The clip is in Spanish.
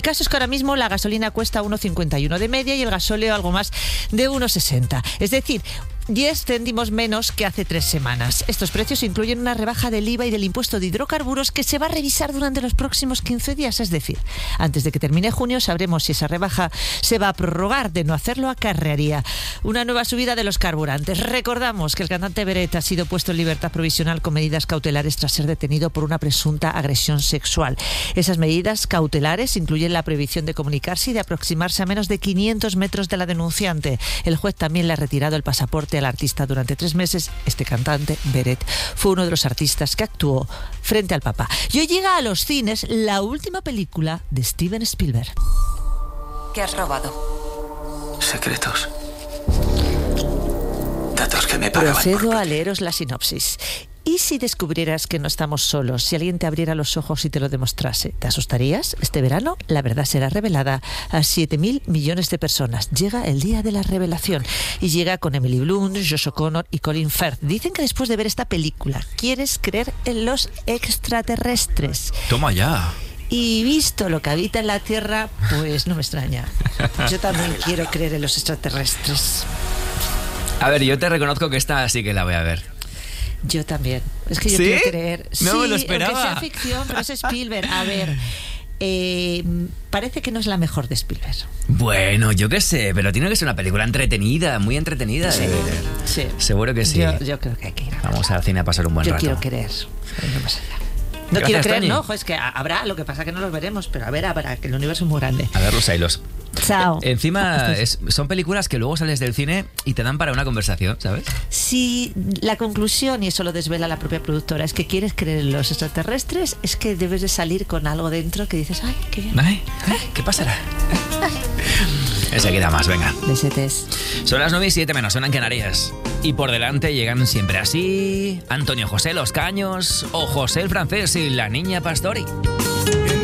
El caso es que ahora mismo la gasolina cuesta 1,51 de media y el gasóleo algo más de 1,60. Es decir, 10 céntimos menos que hace 3 semanas. Estos precios incluyen una rebaja del IVA y del impuesto de hidrocarburos que se va a revisar durante los próximos 15 días. Es decir, antes de que termine junio sabremos si esa rebaja se va a prorrogar. De no hacerlo, acarrearía una nueva subida de los carburantes. Recordamos que el cantante Beret ha sido puesto en libertad provisional con medidas cautelares tras ser detenido por una presunta agresión sexual. Esas medidas cautelares incluyen la prohibición de comunicarse y de aproximarse a menos de 500 metros de la denunciante. El juez también le ha retirado el pasaporte al artista durante 3 meses. Este cantante, Beret, fue uno de los artistas que actuó frente al Papa. Y hoy llega a los cines la última película de Steven Spielberg. ¿Qué has robado? Secretos. Datos que me pagaban. Procedo a leeros la sinopsis. ¿Y si descubrieras que no estamos solos? Si alguien te abriera los ojos y te lo demostrase, ¿te asustarías? Este verano la verdad será revelada a 7.000 millones de personas. Llega el día de la revelación y llega con Emily Blunt, Josh O'Connor y Colin Firth. Dicen que después de ver esta película quieres creer en los extraterrestres. Toma ya. Y visto lo que habita en la Tierra, pues no me extraña. Yo también quiero creer en los extraterrestres. A ver, yo te reconozco que esta sí que la voy a ver. Yo también. Es que yo ¿Sí? quiero creer. No sí, me lo esperaba. Aunque sea ficción, pero es Spielberg. A ver, parece que no es la mejor de Spielberg. Bueno, yo qué sé, pero tiene que ser una película entretenida, muy entretenida. Sí, sí. Seguro que sí. Yo creo que hay que ir. Vamos al cine a pasar un buen rato. Yo quiero creer. No más allá. No Gracias, quiero creer, Toñi. no, ojo, es que habrá, lo que pasa que no los veremos, pero habrá, que el universo es muy grande. A ver los hilos. Chao. Encima son películas que luego sales del cine y te dan para una conversación, ¿sabes? Si la conclusión, y eso lo desvela la propia productora, es que quieres creer en los extraterrestres, es que debes de salir con algo dentro que dices, ay, qué bien. Ay, ¿qué pasará? Enseguida más, venga. Besetes. Son las 9:07 menos, suenan Canarias. Y por delante llegan siempre así Antonio José Los Caños o José el Francés y la Niña Pastori.